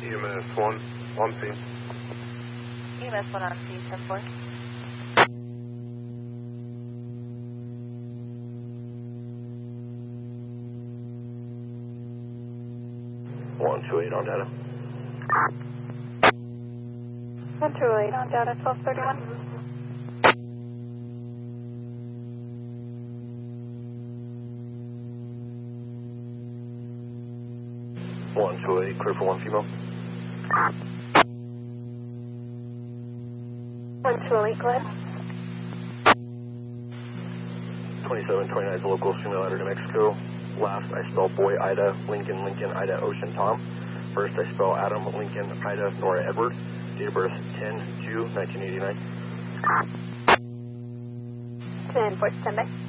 EMS 1 on scene. EMS 1 on scene, 10-4. On data. 128 on data, 1231. 128, clear for 1 female. 128, go ahead. 2729 is the local female out of New Mexico. Last, I spell boy, Ida, Lincoln, Ida, Ocean, Tom. First, I spell Adam, Lincoln, Ida, Nora, Edward. Date of birth, 10-2-1989. 10-4, stand by.